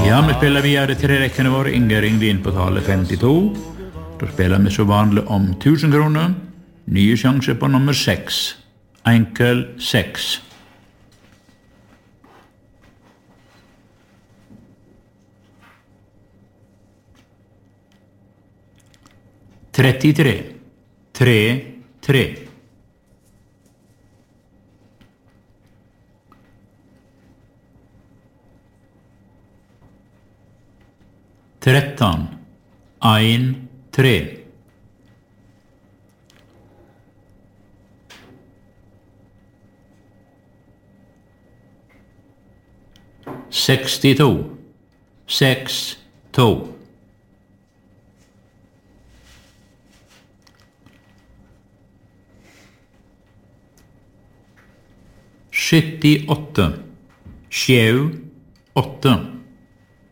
Ja, vi spelar vidare till räkene vår. Inge ringde in på tale 52. Då spelar vi så vanlig om 1000 kroner. Nye sjanser på nummer 6. Enkel 6. Trettiotre. 3. 13. 1-3. 62. 6-2. 78. 7-8.